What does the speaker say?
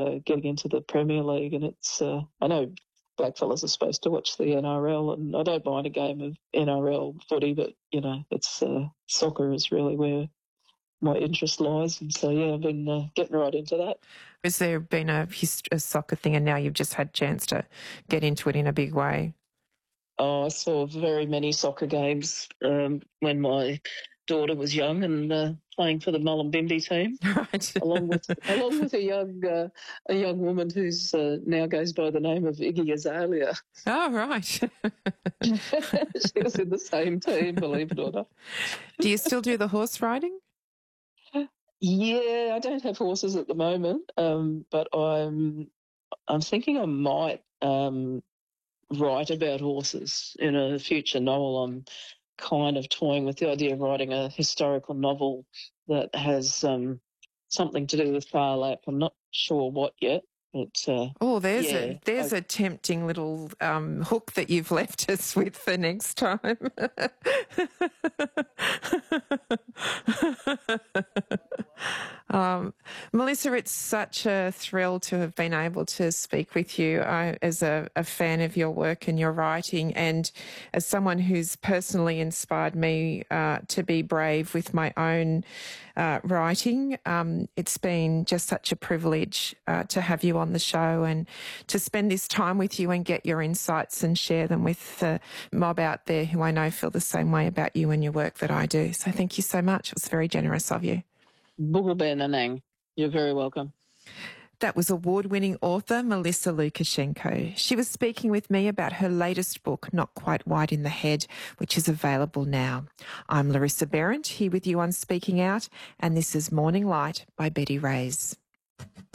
getting into the Premier League, and it's I know blackfellas are supposed to watch the NRL, and I don't mind a game of NRL footy, but it's soccer is really where my interest lies, and so I've been getting right into that. Has there been a soccer thing, and now you've just had a chance to get into it in a big way? Oh, I saw very many soccer games when my daughter was young and playing for the Mullumbimby team, Right. along with a young woman who's now goes by the name of Iggy Azalea. Oh, right. She was in the same team, believe it or not. Do you still do the horse riding? Yeah, I don't have horses at the moment, but I'm thinking I might write about horses in a future novel. I'm kind of toying with the idea of writing a historical novel that has something to do with Phar Lap. I'm not sure what yet, but there's a tempting little hook that you've left us with for next time. Melissa, it's such a thrill to have been able to speak with you as a fan of your work and your writing, and as someone who's personally inspired me to be brave with my own writing. It's been just such a privilege to have you on the show and to spend this time with you and get your insights and share them with the mob out there who I know feel the same way about you and your work that I do. So thank you so much. It was very generous of you. Bugabenanang. You're very welcome. That was award-winning author Melissa Lukashenko. She was speaking with me about her latest book, Not Quite White in the Head, which is available now. I'm Larissa Behrendt, here with you on Speaking Out, and this is Morning Light by Betty Reyes.